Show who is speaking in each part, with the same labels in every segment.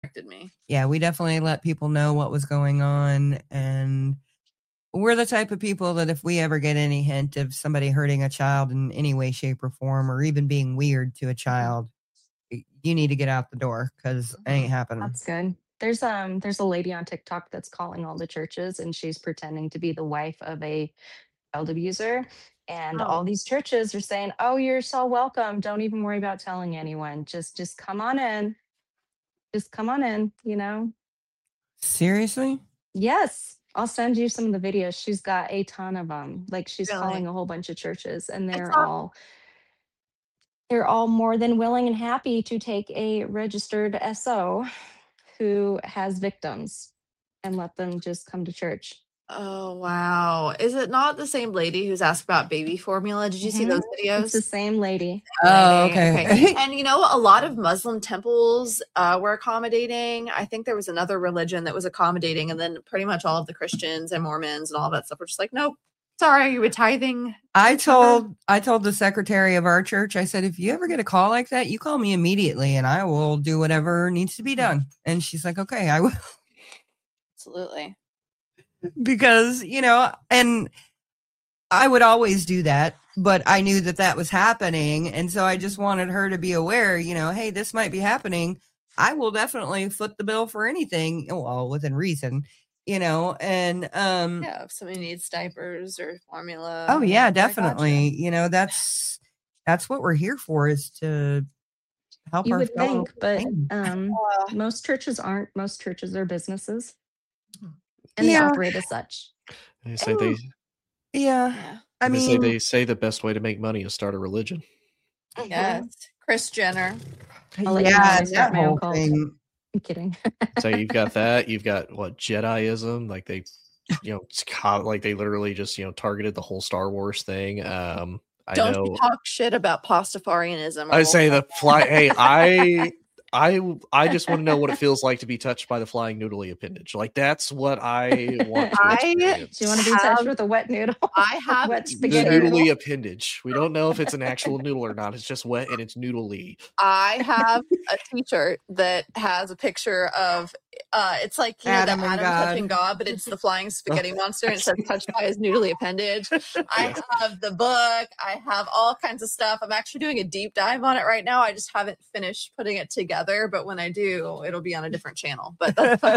Speaker 1: affected me.
Speaker 2: Yeah, we definitely let people know what was going on, and we're the type of people that if we ever get any hint of somebody hurting a child in any way, shape, or form, or even being weird to a child, you need to get out the door because it ain't happening.
Speaker 3: That's good. There's a lady on TikTok that's calling all the churches, and she's pretending to be the wife of a child abuser. And all these churches are saying, "Oh, you're so welcome. Don't even worry about telling anyone. Just come on in. Just come on in, you know?"
Speaker 2: Seriously?
Speaker 3: Yes. I'll send you some of the videos. She's got a ton of them. Like she's
Speaker 1: Really?
Speaker 3: calling a whole bunch of churches, and
Speaker 1: It's
Speaker 3: they're all more than willing and happy to take a registered SO who has victims and let them just come to church.
Speaker 1: Oh, wow. Is it not the same lady who's asked about baby formula? Did you see those videos?
Speaker 3: It's the same lady.
Speaker 2: Oh, okay.
Speaker 1: And you know, a lot of Muslim temples were accommodating. I think there was another religion that was accommodating, and then pretty much all of the Christians and Mormons and all that stuff were just like, nope, sorry, you were tithing.
Speaker 2: I told the secretary of our church, I said, if you ever get a call like that, you call me immediately and I will do whatever needs to be done. And she's like, okay, I will.
Speaker 1: Absolutely.
Speaker 2: Because, you know, and I would always do that, but I knew that that was happening. And so I just wanted her to be aware, you know, hey, this might be happening. I will definitely foot the bill for anything, well, within reason, you know, and
Speaker 1: yeah, if somebody needs diapers or formula.
Speaker 2: Oh yeah, definitely. You know, that's what we're here for, is to help
Speaker 3: You
Speaker 2: our
Speaker 3: would
Speaker 2: fellow
Speaker 3: think, but
Speaker 2: man.
Speaker 3: most churches aren't. Most churches are businesses, and they
Speaker 2: Yeah.
Speaker 3: operate as such.
Speaker 4: They say they
Speaker 2: Yeah. I
Speaker 4: they
Speaker 2: mean,
Speaker 4: they say the best way to make money is start a religion.
Speaker 1: Yes. Kris Jenner.
Speaker 3: I'll let you know when I start
Speaker 2: that
Speaker 3: my own
Speaker 2: whole
Speaker 3: cult.
Speaker 2: thing.
Speaker 3: I'm kidding.
Speaker 4: So you've got that. You've got what, Jediism? Like they, you know, like they literally just, you know, targeted the whole Star Wars thing. I
Speaker 1: Don't
Speaker 4: know.
Speaker 1: you talk shit about Pastafarianism.
Speaker 4: I say the fly. Hey, I just want to know what it feels like to be touched by the flying noodly appendage. Like that's what I want to experience.
Speaker 3: Do you want to be touched with a wet noodle?
Speaker 1: I have
Speaker 3: wet
Speaker 4: the
Speaker 3: spaghetti
Speaker 4: noodly
Speaker 3: noodle?
Speaker 4: appendage. We don't know if it's an actual noodle or not. It's just wet and it's noodly.
Speaker 1: I have a t-shirt that has a picture of it's like, you know,
Speaker 2: Adam
Speaker 1: the
Speaker 2: and
Speaker 1: Adam
Speaker 2: God.
Speaker 1: touching God, but it's the flying spaghetti monster, and it says touched by his noodly appendage. I have the book. I have all kinds of stuff. I'm actually doing a deep dive on it right now. I just haven't finished putting it together, but when I do, it'll be on a different channel. But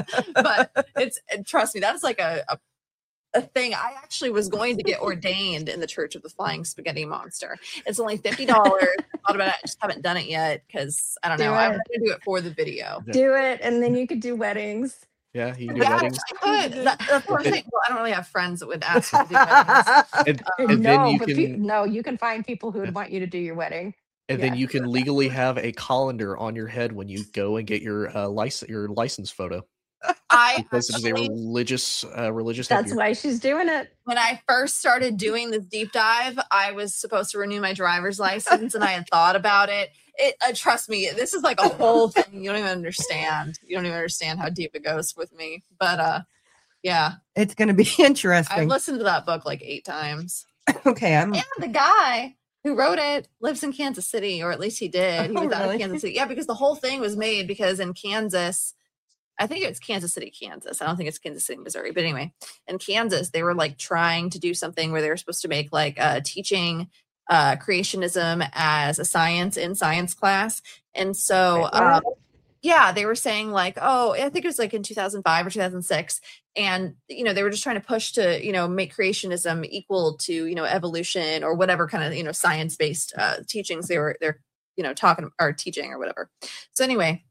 Speaker 1: but it's, trust me, that is like a thing. I actually was going to get ordained in the Church of the Flying Spaghetti Monster. It's only $50. Thought about it. I just haven't done it yet because I don't know. I'm going to do it for the video.
Speaker 3: Do it, and then you could do weddings.
Speaker 4: Yeah, you can do weddings.
Speaker 1: I could. That's what I'm saying. Well, I don't really have friends that would ask me to do weddings.
Speaker 4: And then you can
Speaker 3: you can find people who would want you to do your wedding.
Speaker 4: And then you can legally have a colander on your head when you go and get your license photo. Because it was a religious
Speaker 3: That's
Speaker 4: headgear.
Speaker 3: why she's doing it.
Speaker 1: When I first started doing this deep dive, I was supposed to renew my driver's license, and I had thought about it. Trust me, this is like a whole thing. You don't even understand. You don't even understand how deep it goes with me. But yeah,
Speaker 2: it's going to be interesting.
Speaker 1: I've listened to that book like 8 times.
Speaker 2: Okay,
Speaker 1: and the guy who wrote it lives in Kansas City, or at least he did. He was out of Kansas City. Yeah, because the whole thing was made because in Kansas, I think it's Kansas City, Kansas. I don't think it's Kansas City, Missouri. But anyway, in Kansas, they were like trying to do something where they were supposed to make like teaching creationism as a science in science class. And so, yeah, they were saying like, oh, I think it was like in 2005 or 2006. And, you know, they were just trying to push to, you know, make creationism equal to, you know, evolution or whatever kind of, you know, science-based teachings they're, you know, talking or teaching or whatever. So anyway,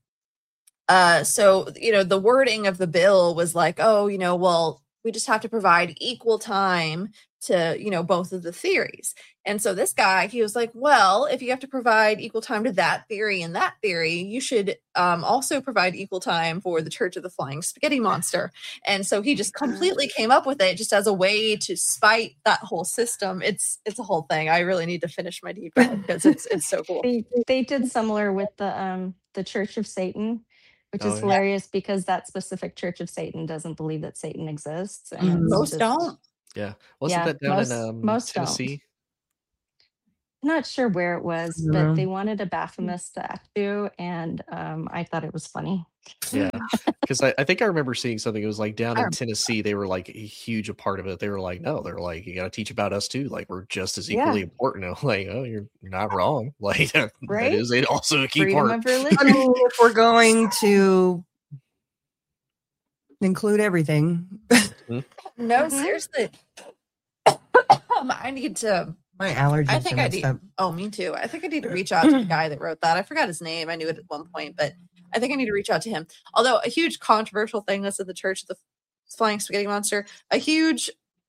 Speaker 1: so, you know, the wording of the bill was like, oh, you know, well, we just have to provide equal time to, you know, both of the theories. And so this guy, he was like, well, if you have to provide equal time to that theory and that theory, you should also provide equal time for the Church of the Flying Spaghetti Monster. And so he just completely came up with it just as a way to spite that whole system. It's a whole thing. I really need to finish my deep dive because it's so cool.
Speaker 3: They did similar with the Church of Satan, which is hilarious because that specific Church of Satan doesn't believe that Satan exists. And
Speaker 1: most don't.
Speaker 4: Yeah. Wasn't that down in Tennessee?
Speaker 3: Don't. I'm not sure where it was, but they wanted a Baphomet statue, and I thought it was funny.
Speaker 4: Yeah, because I think I remember seeing something. It was like down in Tennessee, they were like a huge a part of it. They were like, no, they're like, you got to teach about us too. Like we're just as equally important. I'm like, oh, you're not wrong. Like that is also a key
Speaker 3: Freedom
Speaker 4: part.
Speaker 3: of religion.
Speaker 2: I mean, if we're going to include everything,
Speaker 1: No, seriously. I need to.
Speaker 2: my allergies.
Speaker 1: I think
Speaker 2: are
Speaker 1: I
Speaker 2: messed
Speaker 1: need.
Speaker 2: up.
Speaker 1: Oh, me too. I think I need to reach out to the guy that wrote that. I forgot his name. I knew it at one point, but I think I need to reach out to him. Although a huge controversial thing that's at the Church of the Flying Spaghetti Monster, a huge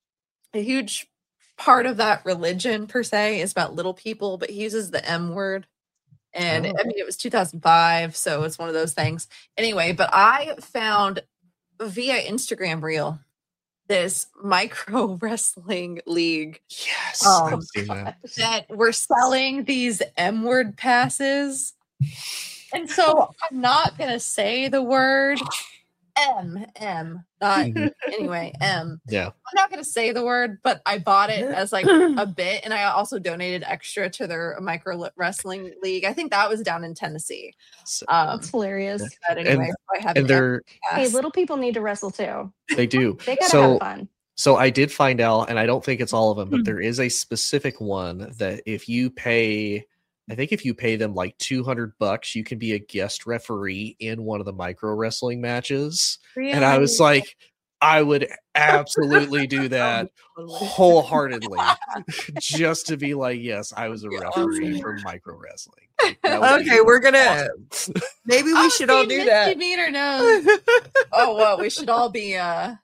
Speaker 1: part of that religion per se is about little people, but he uses the M word. And I mean, it was 2005, so it's one of those things. Anyway, but I found via Instagram reel this micro wrestling league.
Speaker 4: Yes, I've seen
Speaker 1: that were selling these M word passes. And so I'm not going to say the word M, not anyway, M.
Speaker 4: Yeah.
Speaker 1: I'm not going to say the word, but I bought it as like a bit. And I also donated extra to their micro wrestling league. I think that was down in Tennessee.
Speaker 3: That's hilarious.
Speaker 1: But anyway, I have
Speaker 3: hey, little people need to wrestle too.
Speaker 4: They do.
Speaker 3: They gotta have fun.
Speaker 4: So I did find out, and I don't think it's all of them, but there is a specific one that if you pay, I think if you pay them like $200, you can be a guest referee in one of the micro wrestling matches.
Speaker 1: Really?
Speaker 4: And I was like, I would absolutely do that wholeheartedly just to be like, yes, I was a referee for micro wrestling.
Speaker 2: Okay, we're gonna maybe we should all do that.
Speaker 1: Oh, well, we should all be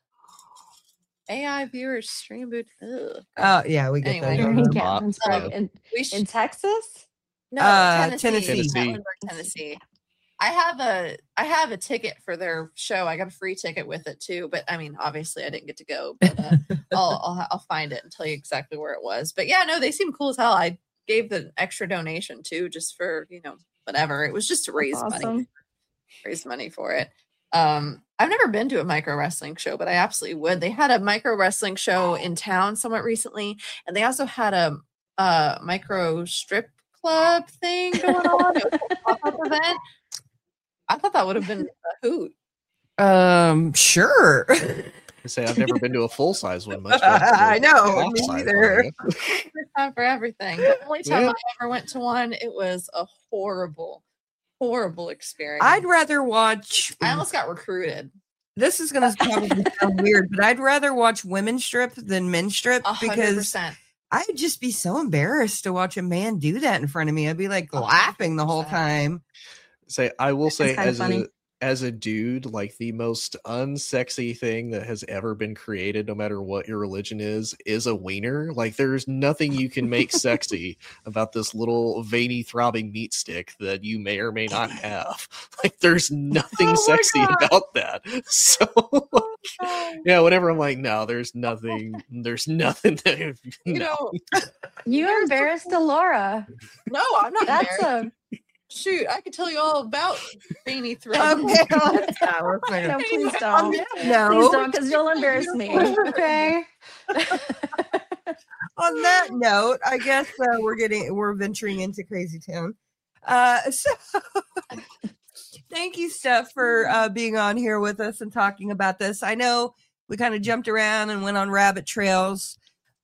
Speaker 1: AI viewers stream boot.
Speaker 2: Oh yeah, we get
Speaker 1: that.
Speaker 3: In Texas?
Speaker 1: No,
Speaker 2: Tennessee.
Speaker 1: Tennessee. I have a ticket for their show. I got a free ticket with it too, but I mean, obviously, I didn't get to go. But I'll find it and tell you exactly where it was. But yeah, no, they seem cool as hell. I gave the extra donation too, just for whatever. It was just to raise money for it. I've never been to a micro wrestling show, but I absolutely would. They had a micro wrestling show in town somewhat recently, and they also had a micro strip club thing going on. It was a pop-up event. I thought that would have been a hoot.
Speaker 2: Sure.
Speaker 4: I say I've never been to a full size one. Much
Speaker 2: I know, me neither.
Speaker 1: Time for everything. The only time I ever went to one, it was a horrible experience.
Speaker 2: I'd rather watch.
Speaker 1: I almost got recruited.
Speaker 2: This is going to probably sound weird, but I'd rather watch women strip than men strip
Speaker 1: 100%.
Speaker 2: because I'd just be so embarrassed to watch a man do that in front of me. I'd be like laughing the whole time.
Speaker 4: I will say as a dude, like the most unsexy thing that has ever been created, no matter what your religion is a wiener. Like there's nothing you can make sexy about this little veiny throbbing meat stick that you may or may not have. Like there's nothing sexy about that. So yeah, whenever I'm like, no, there's nothing that,
Speaker 3: You embarrassed Laura.
Speaker 1: No, I'm not embarrassed. Shoot, I could tell you all about veiny throat.
Speaker 3: Okay, no, please don't. No, please don't, because you'll embarrass me. Okay.
Speaker 2: On that note, I guess we're venturing into Crazy Town. So thank you, Steph, for being on here with us and talking about this. I know we kind of jumped around and went on rabbit trails.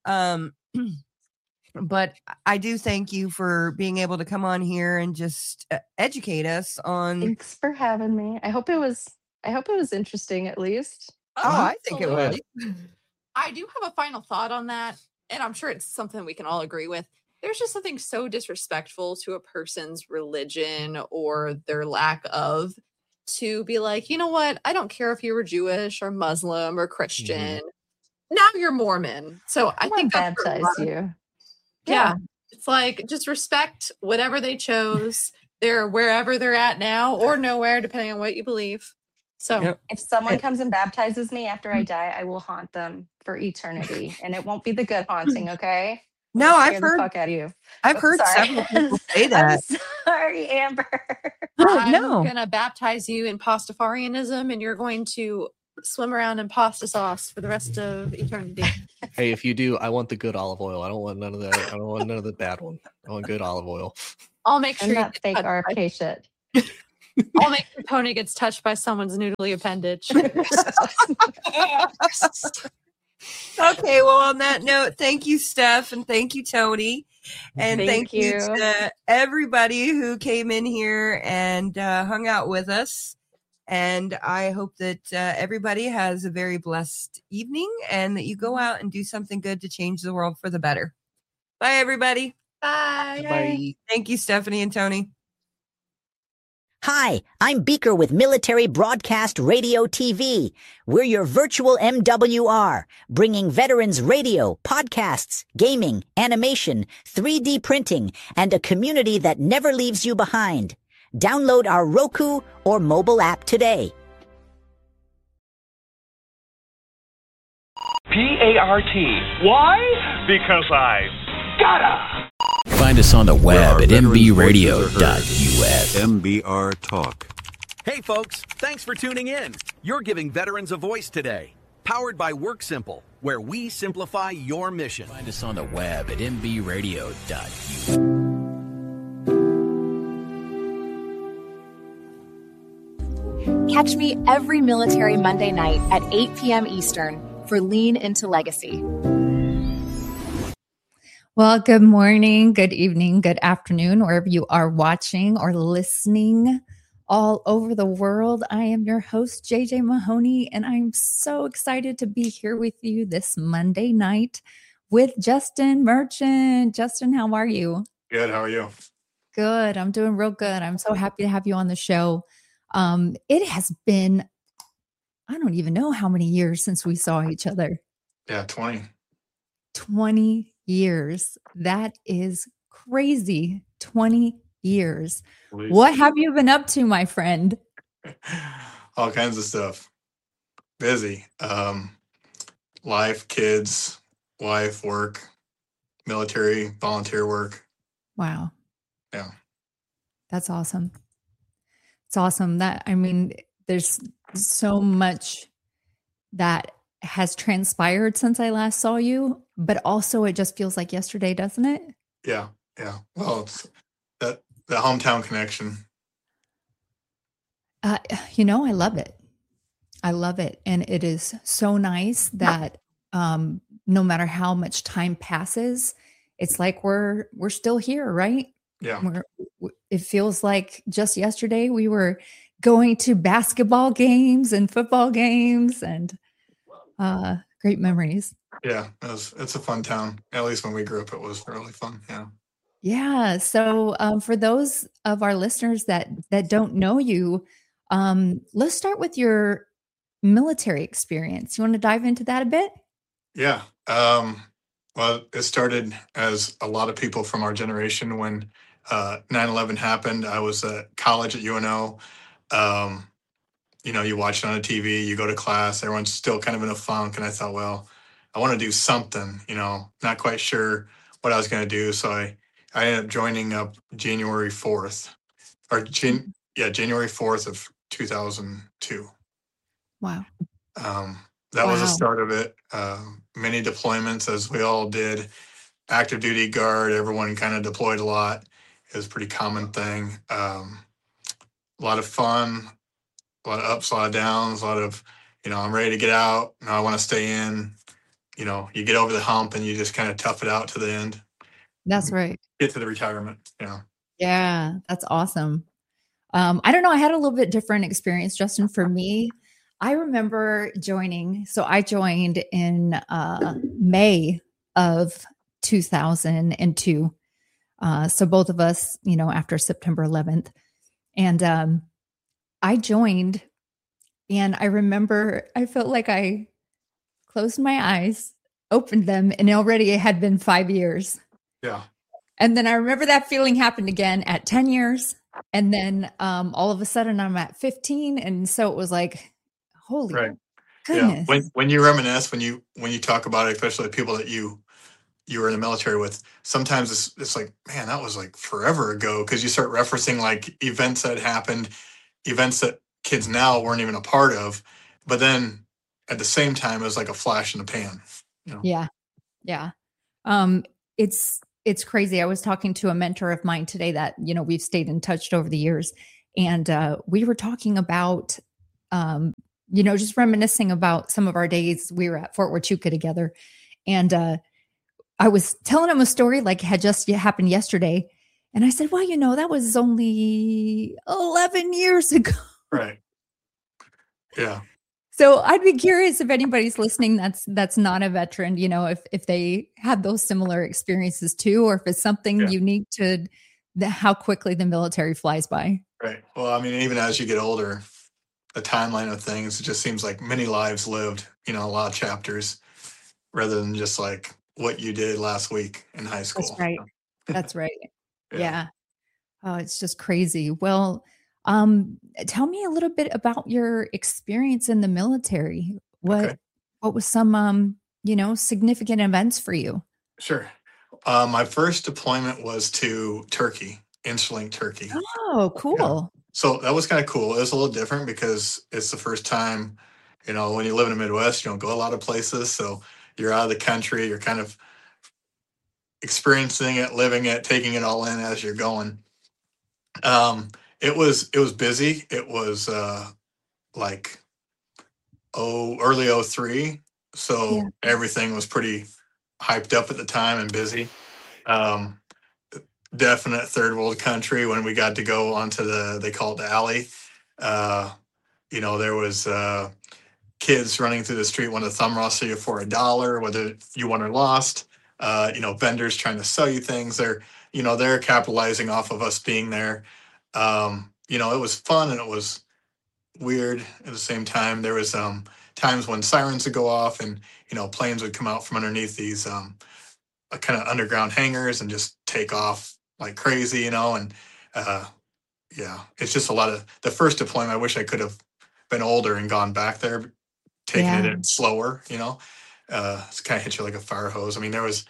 Speaker 2: But I do thank you for being able to come on here and just educate us on.
Speaker 3: Thanks for having me. I hope it was interesting at least.
Speaker 2: I think it was.
Speaker 1: I do have a final thought on that, and I'm sure it's something we can all agree with. There's just something so disrespectful to a person's religion or their lack of, to be like, you know what? I don't care if you were Jewish or Muslim or Christian. Now you're Mormon. So I think
Speaker 3: baptize you.
Speaker 1: Yeah. It's like, just respect whatever they chose. They're wherever they're at now or nowhere, depending on what you believe. So
Speaker 3: if someone comes and baptizes me after I die, I will haunt them for eternity. And it won't be the good haunting, okay?
Speaker 2: No, I've heard
Speaker 3: the fuck out of you.
Speaker 2: I've heard several people say that.
Speaker 3: I'm sorry, Amber.
Speaker 1: I'm gonna baptize you in Pastafarianism, and you're going to swim around in pasta sauce for the rest of eternity.
Speaker 4: Hey, if you do, I want the good olive oil. I don't want none of that. I don't want none of the bad one. I want good olive oil.
Speaker 1: I'll make sure
Speaker 3: that fake RFK shit.
Speaker 1: Only Tony gets touched by someone's noodly appendage.
Speaker 2: Okay, well, on that note, thank you, Steph, and thank you, Tony. And thank you to everybody who came in here and hung out with us. And I hope that everybody has a very blessed evening and that you go out and do something good to change the world for the better. Bye, everybody.
Speaker 1: Bye.
Speaker 4: Bye.
Speaker 2: Thank you, Stephanie and Tony.
Speaker 5: Hi, I'm Beaker with Military Broadcast Radio TV. We're your virtual MWR, bringing veterans radio, podcasts, gaming, animation, 3D printing, and a community that never leaves you behind. Download our Roku or mobile app today.
Speaker 6: P-A-R-T. Why? Because I gotta.
Speaker 7: Find us on the web at mbradio.us.
Speaker 8: MBR Talk.
Speaker 9: Hey folks, thanks for tuning in. You're giving veterans a voice today. Powered by WorkSimple, where we simplify your mission.
Speaker 7: Find us on the web at mbradio.us.
Speaker 10: Catch me every Military Monday night at 8 p.m. Eastern for Lean Into Legacy.
Speaker 11: Well, good morning, good evening, good afternoon, wherever you are watching or listening all over the world. I am your host, JJ Mahoney, and I'm so excited to be here with you this Monday night with Justin Merchant. Justin, how are you?
Speaker 12: Good. How are you?
Speaker 11: Good. I'm doing real good. I'm so happy to have you on the show. It has been, I don't even know how many years since we saw each other.
Speaker 12: Yeah, 20.
Speaker 11: 20 years. That is crazy. 20 years. Please. What have you been up to, my friend?
Speaker 12: All kinds of stuff. Busy. Life, kids, wife, work, military, volunteer work.
Speaker 11: Wow.
Speaker 12: Yeah.
Speaker 11: That's awesome. It's awesome. There's so much that has transpired since I last saw you, but also it just feels like yesterday, doesn't it?
Speaker 12: Yeah. Yeah. Well, it's the hometown connection.
Speaker 11: I love it. I love it. And it is so nice that no matter how much time passes, it's like we're still here, right?
Speaker 12: Yeah.
Speaker 11: It feels like just yesterday we were going to basketball games and football games and great memories.
Speaker 12: Yeah, it's a fun town. At least when we grew up, it was really fun. Yeah.
Speaker 11: Yeah. So for those of our listeners that don't know you, let's start with your military experience. You want to dive into that a bit?
Speaker 12: Yeah. Well, it started as a lot of people from our generation when 9/11 happened. I was at college at UNO. You watch it on a TV, you go to class, everyone's still kind of in a funk. And I thought, well, I want to do something, not quite sure what I was going to do. So I ended up joining up January 4th of 2002.
Speaker 11: Wow.
Speaker 12: That was the start of it. Many deployments, as we all did. Active duty, guard, everyone kind of deployed a lot. It was a pretty common thing. A lot of fun, a lot of ups, a lot of downs, a lot of, I'm ready to get out. No, I want to stay in. You get over the hump and you just kind of tough it out to the end.
Speaker 11: That's right.
Speaker 12: Get to the retirement.
Speaker 11: Yeah, that's awesome. I don't know. I had a little bit different experience, Justin. For me, I remember joining. So I joined in May of 2002. So both of us, after September 11th. And I joined, and I remember I felt like I closed my eyes, opened them, and already it had been 5 years.
Speaker 12: Yeah.
Speaker 11: And then I remember that feeling happened again at 10 years. And then all of a sudden I'm at 15. And so it was like, holy goodness.
Speaker 12: Yeah. When you reminisce, when you talk about it, especially the people that you were in the military with, sometimes it's like, man, that was like forever ago. Cause you start referencing like events that happened, events that kids now weren't even a part of. But then at the same time, it was like a flash in the pan.
Speaker 11: Yeah. Yeah. It's crazy. I was talking to a mentor of mine today that, we've stayed in touch over the years. And we were talking about, just reminiscing about some of our days. We were at Fort Huachuca together. And I was telling him a story like had just happened yesterday. And I said, well, that was only 11 years ago.
Speaker 12: Right. Yeah.
Speaker 11: So I'd be curious if anybody's listening that's not a veteran, if they had those similar experiences too, or if it's something unique to how quickly the military flies by.
Speaker 12: Right. Well, I mean, even as you get older, the timeline of things, it just seems like many lives lived, a lot of chapters rather than just like what you did last week in high school.
Speaker 11: That's right. That's right. Yeah. Oh, it's just crazy. Well, tell me a little bit about your experience in the military. What was some, significant events for you?
Speaker 12: Sure. My first deployment was to Turkey, Incirlik, Turkey.
Speaker 11: Oh, cool.
Speaker 12: Yeah. So that was kind of cool. It was a little different because it's the first time, when you live in the Midwest, you don't go a lot of places. So you're out of the country, you're kind of experiencing it, living it, taking it all in as you're going. It was busy. It was early 03. So everything was pretty hyped up at the time and busy. Definite third world country. When we got to go onto they call it the alley. There was kids running through the street wanting to thumb wrestle you for $1, whether you won or lost. Vendors trying to sell you things. They're capitalizing off of us being there. It was fun and it was weird at the same time. There was times when sirens would go off and planes would come out from underneath these kind of underground hangars and just take off like crazy, and it's just a lot of the first deployment. I wish I could have been older and gone back there, taking it in slower, it's kind of hit you like a fire hose. I mean, there's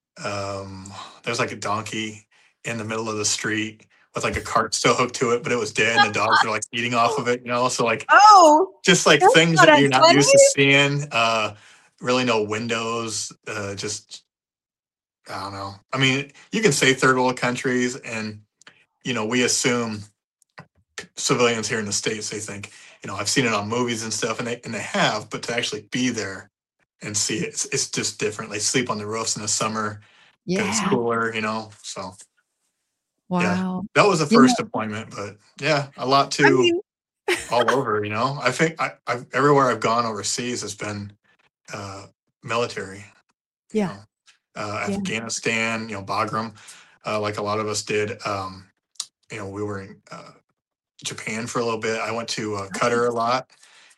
Speaker 12: like a donkey in the middle of the street with like a cart still hooked to it, but it was dead and the dogs were like eating off of it, so like, just like things that you're not used to seeing, really no windows, just, I don't know. I mean, you can say third world countries and, we assume civilians here in the States, they think, I've seen it on movies and stuff and they have, but to actually be there and see it, it's just different. They sleep on the roofs in the summer. Yeah. It's cooler, so.
Speaker 11: Wow.
Speaker 12: Yeah, that was the first deployment, but a lot too all over, I think I've everywhere I've gone overseas has been military.
Speaker 11: Yeah.
Speaker 12: Afghanistan, Bagram, like a lot of us did. We were in Japan for a little bit. I went to Qatar a lot,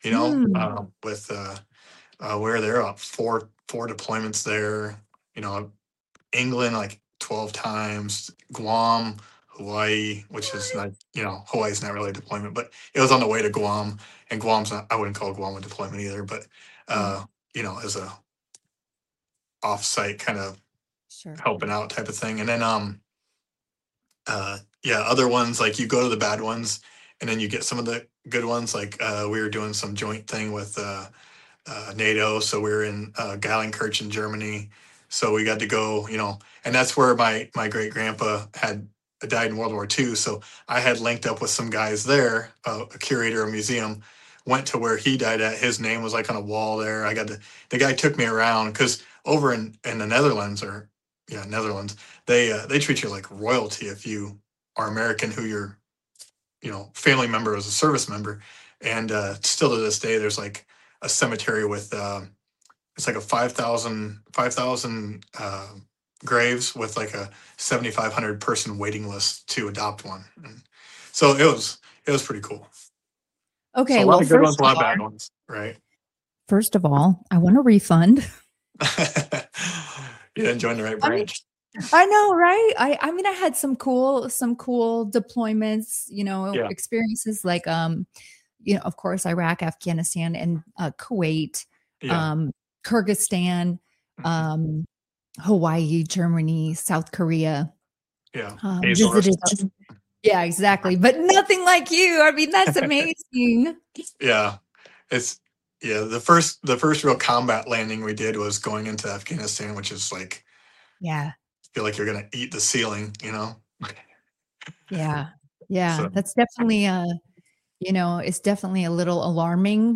Speaker 12: with we were there four deployments there, England like 12 times, Guam, Hawaii, which is not, Hawaii's not really a deployment, but it was on the way to Guam, and Guam's not, I wouldn't call Guam a deployment either, but as a off-site kind of helping out type of thing. And then other ones, like you go to the bad ones and then you get some of the good ones, like we were doing some joint thing with NATO, so we were in Geilenkirchen, Germany, so we got to go, and that's where my great grandpa had died in World War II, so I had linked up with some guys there, a curator, a museum, went to where he died at. His name was like on a wall there. The guy took me around, because over in the Netherlands, they treat you like royalty if you are American, who your family member is a service member. And still to this day, there's like a cemetery with it's like a 5,000 graves with like a 7,500 person waiting list to adopt one. And so it was pretty cool.
Speaker 11: Okay,
Speaker 12: so a lot of good ones, a lot of bad ones, right?
Speaker 11: First of all, I want a refund.
Speaker 12: You didn't join the right branch.
Speaker 11: I know, right? I mean, I had some cool deployments, experiences like, of course, Iraq, Afghanistan, and Kuwait, Kyrgyzstan, Hawaii, Germany, South Korea.
Speaker 12: Yeah.
Speaker 11: Yeah, exactly. But nothing like you. I mean, that's amazing.
Speaker 12: Yeah. The first real combat landing we did was going into Afghanistan, which is like,
Speaker 11: yeah,
Speaker 12: feel like you're gonna eat the ceiling,
Speaker 11: Yeah. Yeah,
Speaker 12: So-
Speaker 11: that's definitely it's definitely a little alarming